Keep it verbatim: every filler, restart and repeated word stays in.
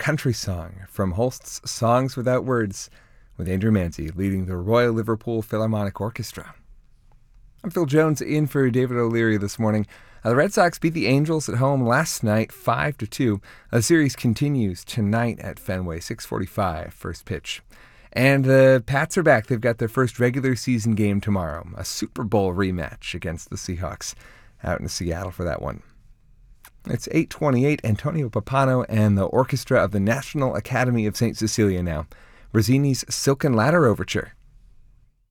country song from Holst's Songs Without Words, with Andrew Manzi leading the Royal Liverpool Philharmonic Orchestra. I'm Phil Jones in for David O'Leary this morning. Uh, the Red Sox beat the Angels at home last night five to two. The series continues tonight at Fenway, six forty-five, first pitch. And the Pats are back. They've got their first regular season game tomorrow, a Super Bowl rematch against the Seahawks out in Seattle for that one. It's eight twenty-eight, Antonio Pappano and the orchestra of the National Academy of Saint Cecilia now. Rossini's Silken Ladder Overture.